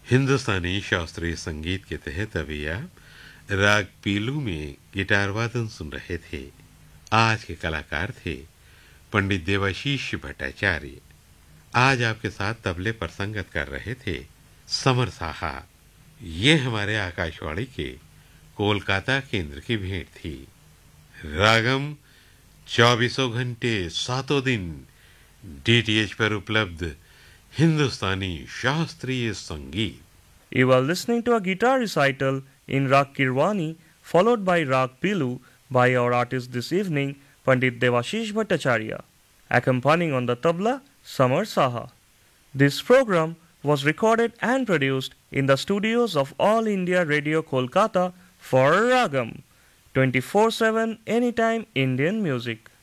हिंदुस्तानी शास्त्रीय संगीत के तहत अभी आप राग पीलू में गिटार वादन सुन रहे थे। आज के कलाकार थे पंडित देवाशीष भट्टाचार्य। आज आपके साथ तबले पर संगत कर रहे थे समर साहा। ये हमारे आकाशवाणी के कोलकाता केंद्र की भेंट थी। रागम 24 घंटे 7 दिन डीटीएच पर उपलब्ध हिंदुस्तानी शास्त्रीय संगीत। You are listening to a guitar recital in Rag Kirwani, followed by Rag Pilu by our artist this evening, Pandit Devashish Bhattacharya, accompanying on the tabla, Samar Saha. This program was recorded and produced in the studios of All India Radio Kolkata for Ragam, 24/7 anytime Indian music.